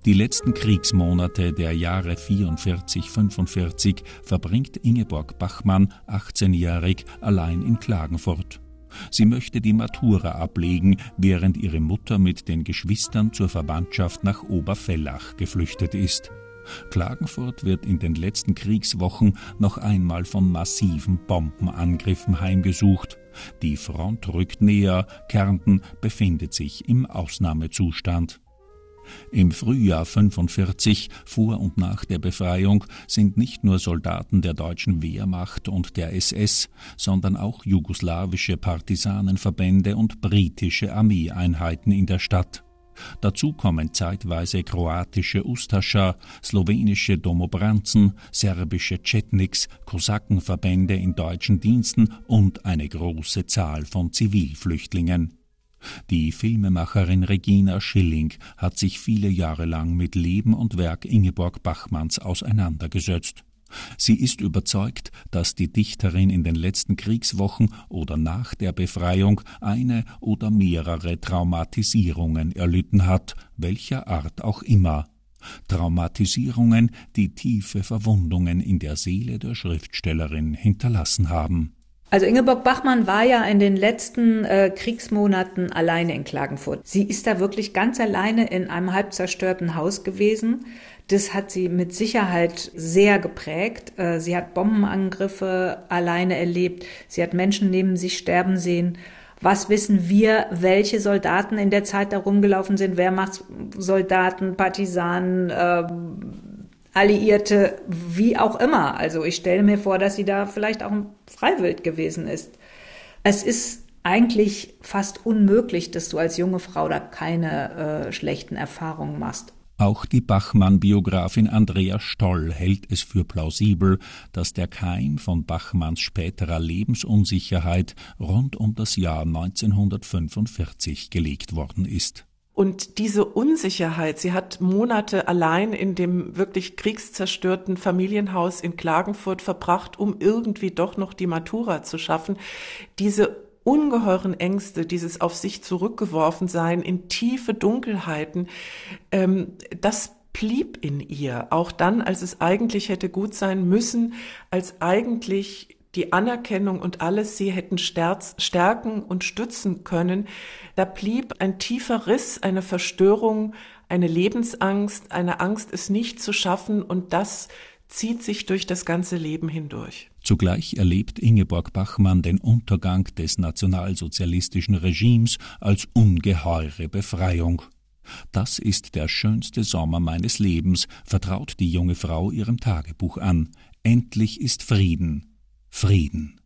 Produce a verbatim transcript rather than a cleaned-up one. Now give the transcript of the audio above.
Die letzten Kriegsmonate der Jahre vierundvierzig fünfundvierzig verbringt Ingeborg Bachmann, achtzehnjährig, allein in Klagenfurt. Sie möchte die Matura ablegen, während ihre Mutter mit den Geschwistern zur Verwandtschaft nach Obervellach geflüchtet ist. Klagenfurt wird in den letzten Kriegswochen noch einmal von massiven Bombenangriffen heimgesucht. Die Front rückt näher, Kärnten befindet sich im Ausnahmezustand. Im Frühjahr fünfundvierzig, vor und nach der Befreiung, sind nicht nur Soldaten der deutschen Wehrmacht und der S S, sondern auch jugoslawische Partisanenverbände und britische Armeeeinheiten in der Stadt. Dazu kommen zeitweise kroatische Ustascha, slowenische Domobranzen, serbische Chetniks, Kosakenverbände in deutschen Diensten und eine große Zahl von Zivilflüchtlingen. Die Filmemacherin Regina Schilling hat sich viele Jahre lang mit Leben und Werk Ingeborg Bachmanns auseinandergesetzt. Sie ist überzeugt, dass die Dichterin in den letzten Kriegswochen oder nach der Befreiung eine oder mehrere Traumatisierungen erlitten hat, welcher Art auch immer. Traumatisierungen, die tiefe Verwundungen in der Seele der Schriftstellerin hinterlassen haben. Also Ingeborg Bachmann war ja in den letzten äh, Kriegsmonaten alleine in Klagenfurt. Sie ist da wirklich ganz alleine in einem halb zerstörten Haus gewesen. Das hat sie mit Sicherheit sehr geprägt. Äh, sie hat Bombenangriffe alleine erlebt. Sie hat Menschen neben sich sterben sehen. Was wissen wir, welche Soldaten in der Zeit da rumgelaufen sind? Wehrmachtssoldaten, Partisanen, äh, Alliierte, wie auch immer. Also ich stelle mir vor, dass sie da vielleicht auch ein Freiwild gewesen ist. Es ist eigentlich fast unmöglich, dass du als junge Frau da keine äh, schlechten Erfahrungen machst. Auch die Bachmann-Biografin Andrea Stoll hält es für plausibel, dass der Keim von Bachmanns späterer Lebensunsicherheit rund um das Jahr neunzehnhundertfünfundvierzig gelegt worden ist. Und diese Unsicherheit, sie hat Monate allein in dem wirklich kriegszerstörten Familienhaus in Klagenfurt verbracht, um irgendwie doch noch die Matura zu schaffen. Diese ungeheuren Ängste, dieses auf sich zurückgeworfen sein in tiefe Dunkelheiten, ähm, das blieb in ihr, auch dann, als es eigentlich hätte gut sein müssen, als eigentlich die Anerkennung und alles sie hätten stärken und stützen können. Da blieb ein tiefer Riss, eine Verstörung, eine Lebensangst, eine Angst, es nicht zu schaffen, und das zieht sich durch das ganze Leben hindurch. Zugleich erlebt Ingeborg Bachmann den Untergang des nationalsozialistischen Regimes als ungeheure Befreiung. Das ist der schönste Sommer meines Lebens, vertraut die junge Frau ihrem Tagebuch an. Endlich ist Frieden. Frieden.